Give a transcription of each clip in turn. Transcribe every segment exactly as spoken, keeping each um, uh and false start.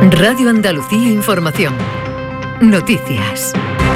Radio Andalucía Información. Noticias.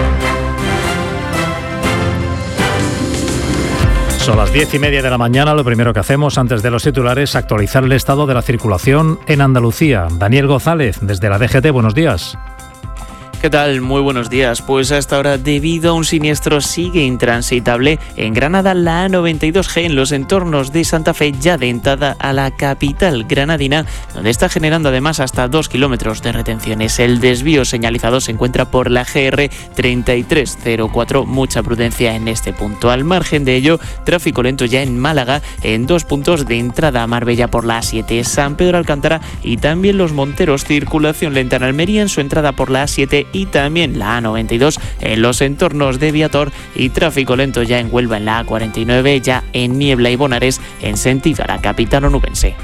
Son las diez y media de la mañana. Lo primero que hacemos antes de los titulares, actualizar el estado de la circulación en Andalucía. Daniel González, desde la D G T, buenos días. ¿Qué tal? Muy buenos días. Pues hasta ahora, debido a un siniestro, sigue intransitable en Granada la A noventa y dos G en los entornos de Santa Fe, ya de entrada a la capital granadina, donde está generando además hasta dos kilómetros de retenciones. El desvío señalizado se encuentra por la G R treinta y tres cero cuatro. Mucha prudencia en este punto. Al margen de ello, tráfico lento ya en Málaga, en dos puntos de entrada a Marbella por la A siete, San Pedro Alcántara y también Los Monteros. Circulación lenta en Almería en su entrada por la A siete y también la A noventa y dos en los entornos de Viator, y tráfico lento ya en Huelva en la A cuarenta y nueve, ya en Niebla y Bonares en sentido a la capital onubense.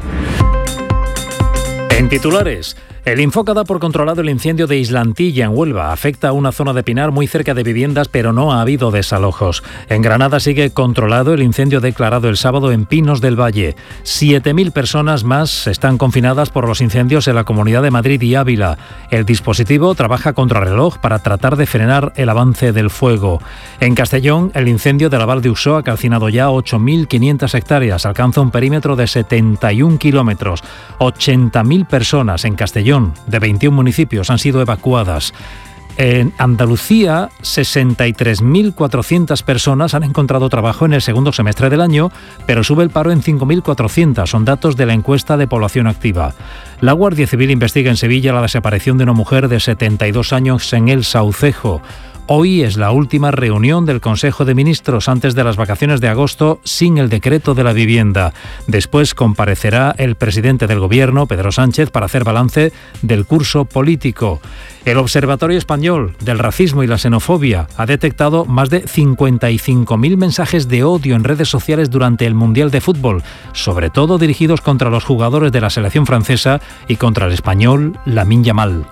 En titulares, el Infoca da por controlado el incendio de Islantilla en Huelva. Afecta a una zona de pinar muy cerca de viviendas, pero no ha habido desalojos. En Granada sigue controlado el incendio declarado el sábado en Pinos del Valle. siete mil personas más están confinadas por los incendios en la Comunidad de Madrid y Ávila. El dispositivo trabaja contrarreloj para tratar de frenar el avance del fuego. En Castellón, el incendio de la Val de Uxó ha calcinado ya ocho mil quinientas hectáreas. Alcanza un perímetro de setenta y un kilómetros. ochenta mil personas en Castellón, de veintiún municipios, han sido evacuadas. En Andalucía, sesenta y tres mil cuatrocientas personas han encontrado trabajo en el segundo semestre del año, pero sube el paro en cinco mil cuatrocientas, son datos de la encuesta de población activa. La Guardia Civil investiga en Sevilla la desaparición de una mujer de setenta y dos años en El Saucejo. Hoy es la última reunión del Consejo de Ministros antes de las vacaciones de agosto sin el decreto de la vivienda. Después comparecerá el presidente del Gobierno, Pedro Sánchez, para hacer balance del curso político. El Observatorio Español del Racismo y la Xenofobia ha detectado más de cincuenta y cinco mil mensajes de odio en redes sociales durante el Mundial de Fútbol, sobre todo dirigidos contra los jugadores de la selección francesa y contra el español Lamine Yamal.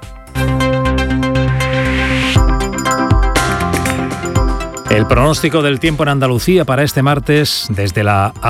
El pronóstico del tiempo en Andalucía para este martes, desde la